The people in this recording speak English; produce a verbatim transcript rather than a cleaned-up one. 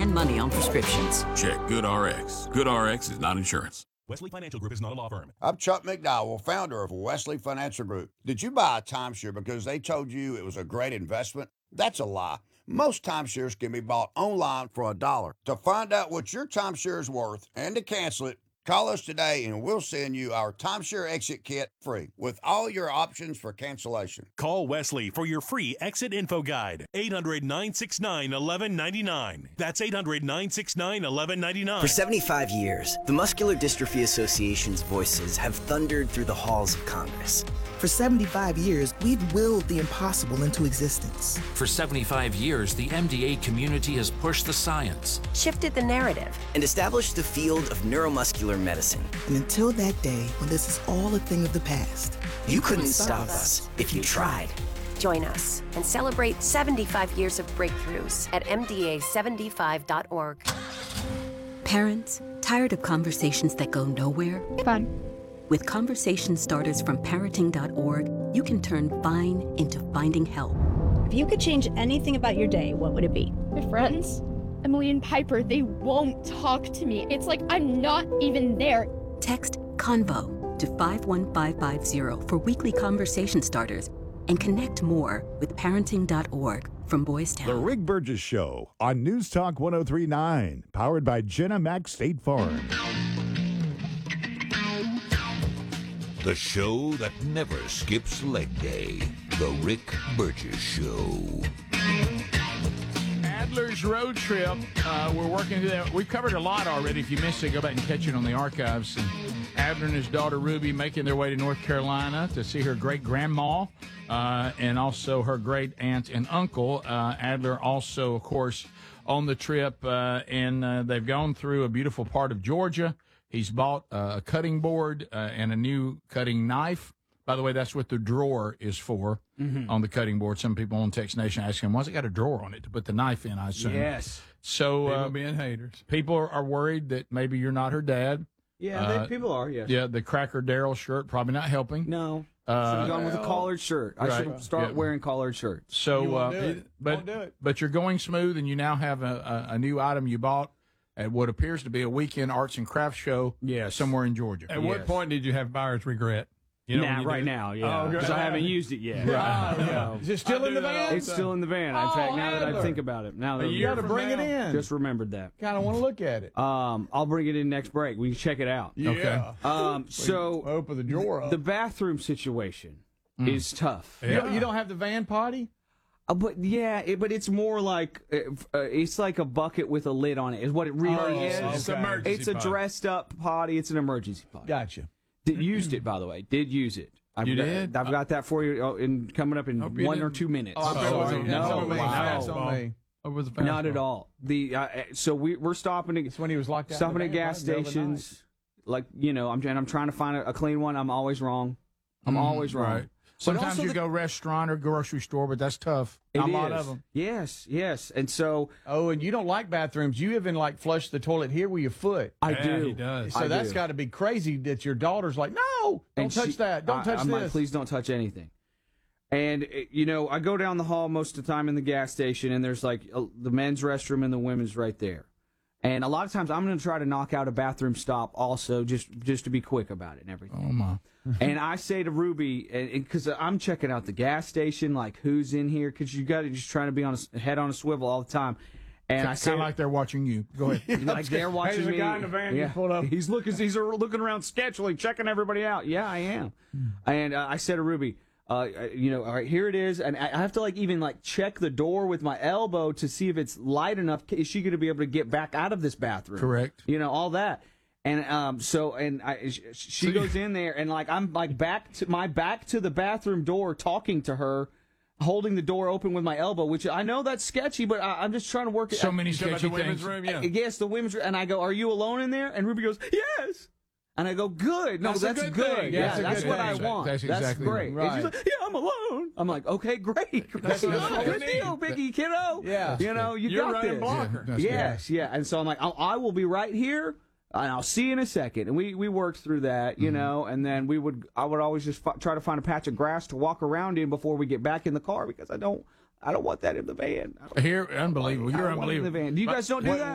and money on prescriptions. Check GoodRx. GoodRx is not insurance. Wesley Financial Group is not a law firm. I'm Chuck McDowell, founder of Wesley Financial Group. Did you buy a timeshare because they told you it was a great investment? That's a lie. Most timeshares can be bought online for a dollar. To find out what your timeshare is worth and to cancel it, call us today and we'll send you our timeshare exit kit free with all your options for cancellation. Call Wesley for your free exit info guide. eight hundred, nine six nine, one one nine nine. That's eight hundred, nine six nine, one one nine nine. For seventy-five years, the Muscular Dystrophy Association's voices have thundered through the halls of Congress. For seventy-five years, we've willed the impossible into existence. For seventy-five years, the M D A community has pushed the science, shifted the narrative, and established the field of neuromuscular medicine. And until that day when this is all a thing of the past, you, you couldn't, couldn't stop us if you tried. Join us and celebrate seventy-five years of breakthroughs at M D A seventy-five dot org. Parents, tired of conversations that go nowhere? Fun. With conversation starters from parenting dot org, you can turn fine into finding help. If you could change anything about your day, what would it be? My friends, Emily and Piper, they won't talk to me. It's like I'm not even there. Text CONVO to five one five five zero for weekly conversation starters and connect more with parenting dot org from Boys Town. The Rick Burgess Show on News Talk one oh three point nine, powered by Jenna Mac State Farm. The show that never skips leg day. The Rick Burgess Show. Adler's Road Trip. Uh, we're working through that. We've covered a lot already. If you missed it, go back and catch it on the archives. And Adler and his daughter Ruby making their way to North Carolina to see her great-grandma uh, and also her great-aunt and uncle. Uh, Adler also, of course, on the trip, uh, and uh, they've gone through a beautiful part of Georgia. He's bought uh, a cutting board uh, and a new cutting knife. By the way, that's what the drawer is for mm-hmm. on the cutting board. Some people on Text Nation ask him, why's it got a drawer on it to put the knife in, I assume. Yes. So people uh, being haters. People are, are worried that maybe you're not her dad. Yeah, uh, they, people are, yes. Yeah, the Cracker Darrell shirt probably not helping. No. Uh, should have gone with a collared shirt. I right. should start yeah. wearing collared shirts. So, you won't uh, do it. but won't do it. but you're going smooth, and you now have a, a, a new item you bought at what appears to be a weekend arts and crafts show yes. somewhere in Georgia. At yes. what point did you have buyer's regret? You know, nah, right do? now, yeah. Because oh, I haven't used it yet. Right. yeah. Is it still I in the van? It's still in the van. In oh, fact, now Adler. that I think about it. Now that you got to bring now, it in. Just remembered that. Kind of want to look at it. Um, I'll bring it in next break. We can check it out. Yeah. Okay. Um, so open the drawer up. The bathroom situation mm. is tough. Yeah. You, don't, you don't have the van potty? Uh, but yeah, it, but it's more like uh, it's like a bucket with a lid on it. Is what it really oh, is. Okay. It's, emergency it's a potty. dressed up potty. It's an emergency potty. Gotcha. Did, used it, by the way. Did use it. I've you got, did? I've got that for you in coming up in one or two minutes. Oh, so, oh, no, no, wow. Oh, Not at all. The uh, so we we're stopping. At, when he was locked out. Stopping at gas stations. Like you know, I'm and I'm trying to find a, a clean one. I'm always wrong. I'm mm, always wrong. Right. Sometimes you the, go restaurant or grocery store, but that's tough. It a is. lot of them. Yes, yes. And so, oh, and you don't like bathrooms. You even like flush the toilet here with your foot. I yeah, do. He does. So I that's do. got to be crazy that your daughter's like, no, don't and touch she, that. Don't I, touch I'm this. Like, please don't touch anything. And you know, I go down the hall most of the time in the gas station, and there's like a, the men's restroom and the women's right there. And a lot of times I'm going to try to knock out a bathroom stop also just just to be quick about it and everything. Oh, my. And I say to Ruby, because I'm checking out the gas station, like who's in here, because you got to just trying to be on a head on a swivel all the time. And kind I say, of like they're watching you. Go ahead. Like they're watching hey, me. There's a guy in the van yeah. you pulled up. He's looking, he's looking around sketchily, checking everybody out. Yeah, I am. Hmm. And uh, I said to Ruby, Uh, you know, all right, here it is, and I have to like even like check the door with my elbow to see if it's light enough. Is she going to be able to get back out of this bathroom? Correct. You know, all that, and um, so and I, she goes in there, and like I'm like back to my back to the bathroom door, talking to her, holding the door open with my elbow, which I know that's sketchy, but I, I'm just trying to work it. So many sketchy things. the women's room, yeah. Yes, the women's room, and I go, "Are you alone in there?" And Ruby goes, "Yes." And I go, good. No, that's, that's good. good. Yeah, yeah that's, that's what thing. I want. That's, exactly that's great. Right. And she's like, yeah, I'm alone. I'm like, okay, great. That's good deal, Biggie, kiddo. Yeah. You know, you You're got running this. blocker. Yeah, yes, yeah. And so I'm like, I'll, I will be right here, and I'll see you in a second. And we, we worked through that, you mm-hmm. know, and then we would I would always just f- try to find a patch of grass to walk around in before we get back in the car because I don't I don't want that in the van. Here, unbelievable. You're unbelievable. In the van. Do you guys don't do that?